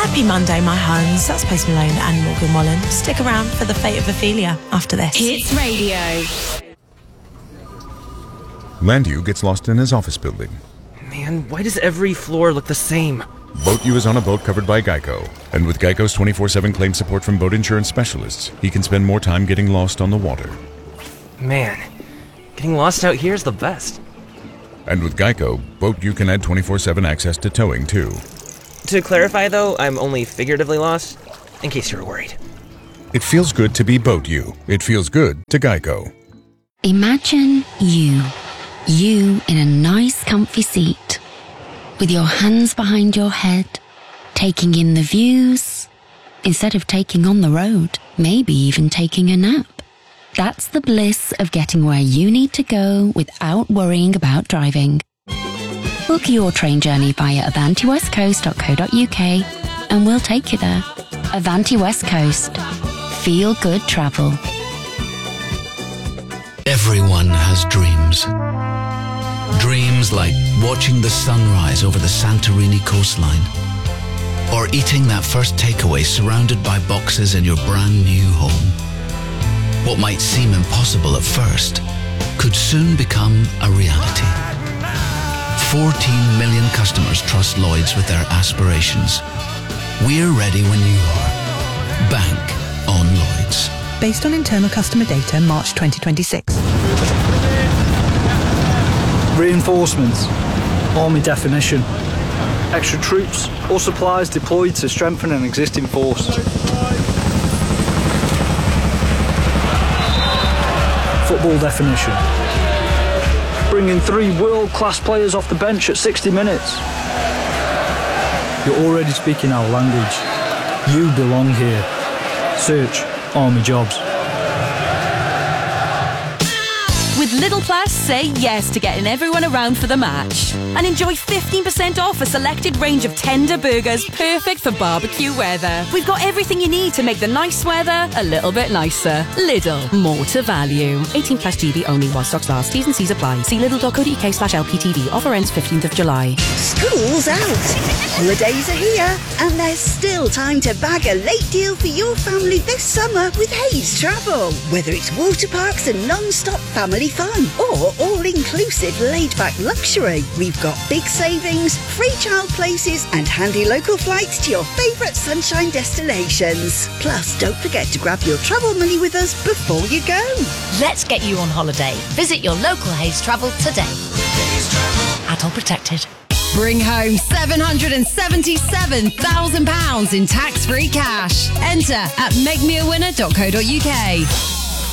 Happy Monday, my homes. That's Post Malone and Morgan Wallen. Stick around for the fate of Ophelia after this. Hits Radio. Landu gets lost in his office building. Man, why does every floor look the same? Boat U is on a boat covered by Geico. And with Geico's 24/7 claim support from boat insurance specialists, he can spend more time getting lost on the water. Man, getting lost out here is the best. And with Geico, Boat U can add 24/7 access to towing, too. To clarify, though, I'm only figuratively lost, in case you were worried. It feels good to be Boat U. It feels good to Geico. Imagine you in a nice comfy seat, with your hands behind your head, taking in the views, instead of taking on the road, maybe even taking a nap. That's the bliss of getting where you need to go without worrying about driving. Book your train journey via avantiwestcoast.co.uk and we'll take you there. Avanti West Coast. Feel good travel. Everyone has dreams. Dreams like watching the sunrise over the Santorini coastline, or eating that first takeaway surrounded by boxes in your brand new home. What might seem impossible at first could soon become a reality. 14 million customers trust Lloyds with their aspirations. We're ready when you are. Bank on Lloyds. Based on internal customer data, March 2026. Reinforcements. Army definition. Extra troops or supplies deployed to strengthen an existing force. Football definition. Bringing 3 world-class players off the bench at 60 minutes. You're already speaking our language. You belong here. Search Army Jobs. With Lidl Plus, say yes to getting everyone around for the match. And enjoy 15% off a selected range of tender burgers perfect for barbecue weather. We've got everything you need to make the nice weather a little bit nicer. Lidl, more to value. 18 plus GB only while stocks last. T's and C's apply. See lidl.co.uk/LPTV. Offer ends 15th of July. School's out. Holidays are here. And there's still time to bag a late deal for your family this summer with Hayes Travel. Whether it's water parks and non-stop family fun or all-inclusive laid-back luxury, we've got big savings, free child places and handy local flights to your favourite sunshine destinations. Plus, don't forget to grab your travel money with us before you go. Let's get you on holiday. Visit your local Hayes Travel today. Adult protected. Bring home £777,000 in tax-free cash. Enter at makemeawinner.co.uk.